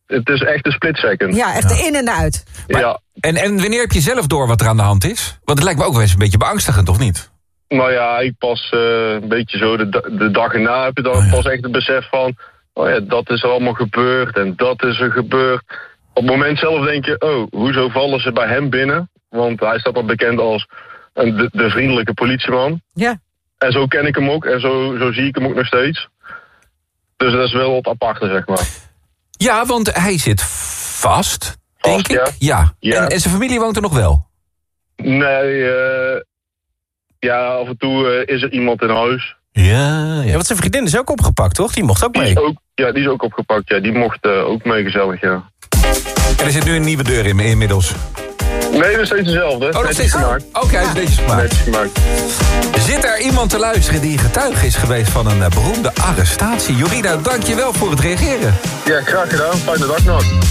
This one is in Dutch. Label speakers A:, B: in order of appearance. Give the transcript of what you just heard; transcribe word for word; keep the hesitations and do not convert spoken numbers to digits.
A: het is echt een split second.
B: Ja, echt de in en uit.
C: Maar,
A: ja.
C: En, en wanneer heb je zelf door wat er aan de hand is? Want het lijkt me ook wel eens een beetje beangstigend, of niet?
A: Nou ja, ik pas uh, een beetje zo de, de dag erna heb je dan
C: Oh ja.
A: pas echt het besef van... oh ja, dat is er allemaal gebeurd en dat is er gebeurd. Op het moment zelf denk je, oh, hoezo vallen ze bij hem binnen? Want hij staat al bekend als een, de, de vriendelijke politieman.
B: Ja.
A: En zo ken ik hem ook en zo, zo zie ik hem ook nog steeds. Dus dat is wel wat aparte, zeg maar.
C: Ja, want hij zit vast, denk
A: Vast,
C: ik. Ja.
A: Ja.
C: En, en zijn familie woont er nog wel?
A: Nee, uh, ja, af en toe uh, is er iemand in huis.
C: Ja, ja.
D: Ja, want zijn vriendin is ook opgepakt, toch? Die mocht ook
A: Die
D: mee.
A: is ook, ja, die is ook opgepakt. Ja, die mocht uh, ook mee gezellig, ja.
C: En er zit nu een nieuwe deur in inmiddels.
A: Nee, dat is steeds dezelfde.
C: Oh, nog
A: Netjes
C: steeds?
A: gemaakt.
C: Oké, okay, hij is netjes gemaakt.
A: Netjes gemaakt.
C: Zit er iemand te luisteren die getuige is geweest van een uh, beroemde arrestatie? Jorina, dank je wel voor het reageren.
A: Ja, graag gedaan. Fijne dag nog.